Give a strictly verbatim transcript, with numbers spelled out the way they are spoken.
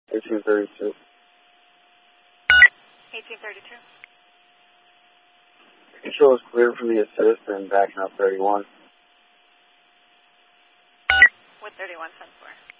eighteen thirty-two. eighteen thirty-two. Control is clear for the assist and backing up thirty-one. What thirty-one ten for?